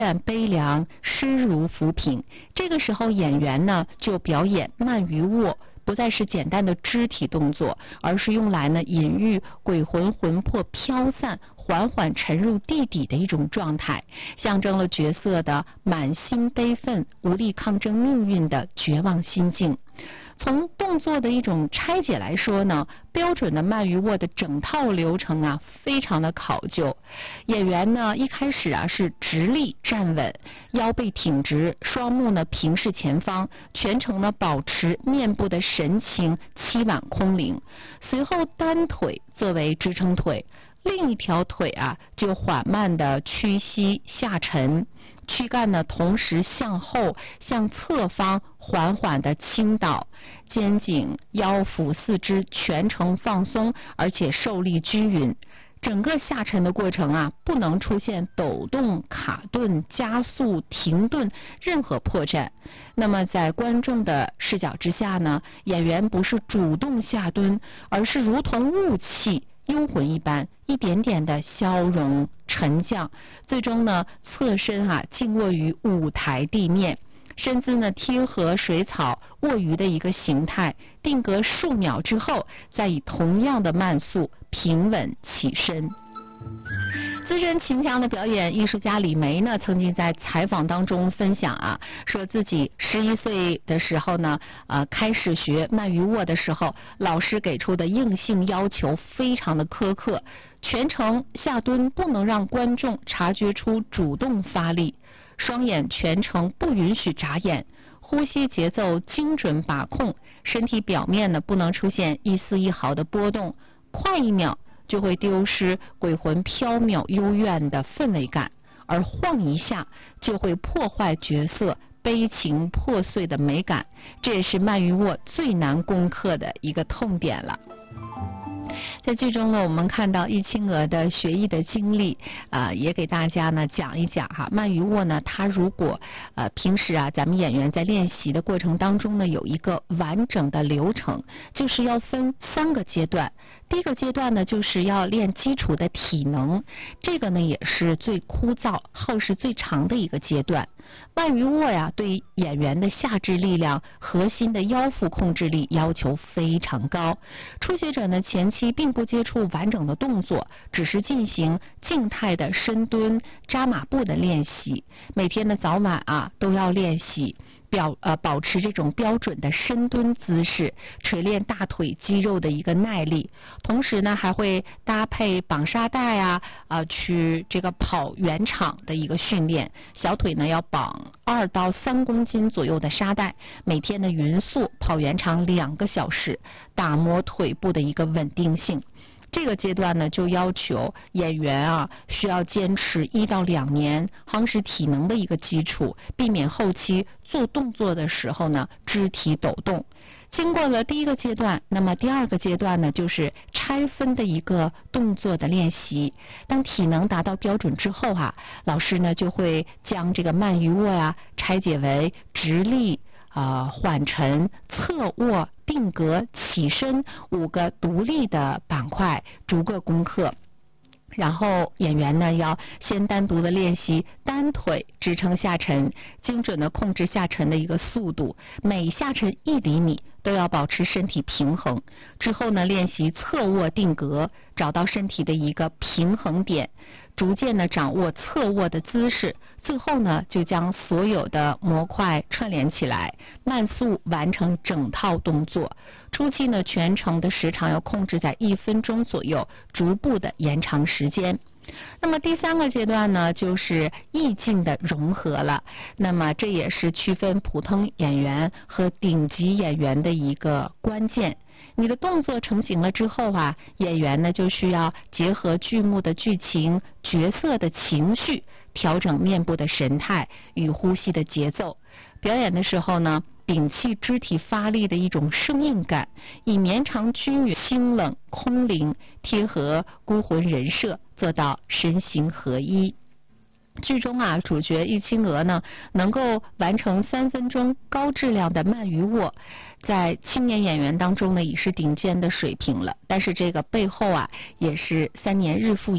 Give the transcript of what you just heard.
悲凉，诗如浮萍。这个时候演员呢就表演慢于卧，不再是简单的肢体动作，而是用来呢隐喻鬼魂魂魄飘散，缓缓沉入地底的一种状态，象征了角色的满心悲愤、无力抗争命运的绝望心境。从动作的一种拆解来说呢，标准的慢于卧的整套流程啊，非常的考究。演员呢一开始啊是直立站稳，腰背挺直，双目呢平视前方，全程呢保持面部的神情凄婉空灵。随后单腿作为支撑腿，另一条腿啊就缓慢的屈膝下沉，躯干呢同时向后向侧方缓缓的倾倒，肩颈、腰腹、四肢全程放松，而且受力均匀。整个下沉的过程啊，不能出现抖动、卡顿、加速、停顿任何破绽。那么在观众的视角之下呢，演员不是主动下蹲，而是如同雾气幽魂一般，一点点的消融沉降，最终呢侧身静卧于舞台地面，身姿呢贴合水草卧鱼的一个形态，定格数秒之后，再以同样的慢速平稳起身。资深秦腔的表演艺术家李梅呢，曾经在采访当中分享说自己11岁的时候呢，开始学慢于卧的时候，老师给出的硬性要求非常的苛刻，全程下蹲不能让观众察觉出主动发力，双眼全程不允许眨眼，呼吸节奏精准把控，身体表面呢不能出现一丝一毫的波动，快1秒就会丢失鬼魂缥缈幽怨的氛围感，而晃一下就会破坏角色悲情破碎的美感，这也是慢于卧最难攻克的一个痛点了。在剧中呢，我们看到易清娥的学艺的经历，也给大家呢讲一讲慢于卧呢，它如果平时咱们演员在练习的过程当中呢，有一个完整的流程，就是要分3个阶段。第一个阶段呢，就是要练基础的体能，这个呢也是最枯燥、耗时最长的一个阶段。慢于卧对演员的下肢力量、核心的腰腹控制力要求非常高。初学者呢，前期并不接触完整的动作，只是进行静态的深蹲、扎马步的练习。每天的早晚都要练习。保持这种标准的深蹲姿势，锤炼大腿肌肉的一个耐力。同时呢，还会搭配绑沙带去这个跑圆场的一个训练。小腿呢要绑2到3公斤左右的沙带，每天的匀速跑圆场2个小时，打磨腿部的一个稳定性。这个阶段呢，就要求演员需要坚持1到2年，夯实体能的一个基础，避免后期做动作的时候呢肢体抖动。经过了第一个阶段，那么第2个阶段呢，就是拆分的一个动作的练习。当体能达到标准之后老师呢就会将这个慢于卧拆解为直立、缓沉、侧卧、定格、起身5个独立的板块，逐个攻克。然后演员呢要先单独的练习单腿支撑下沉，精准的控制下沉的一个速度，每下沉1厘米都要保持身体平衡。之后呢练习侧卧定格，找到身体的一个平衡点，逐渐的掌握侧卧的姿势，最后呢就将所有的模块串联起来，慢速完成整套动作。初期呢全程的时长要控制在1分钟左右，逐步的延长时间。那么第3个阶段呢，就是意境的融合了。那么这也是区分普通演员和顶级演员的一个关键。你的动作成型了之后演员呢就需要结合剧目的剧情、角色的情绪，调整面部的神态与呼吸的节奏。表演的时候呢，摒弃肢体发力的一种生硬感，以绵长均匀、清冷空灵，贴合孤魂人设，做到身形合一。剧中主角易清娥呢能够完成3分钟高质量的慢于卧，在青年演员当中呢已是顶尖的水平了。但是这个背后也是3年日复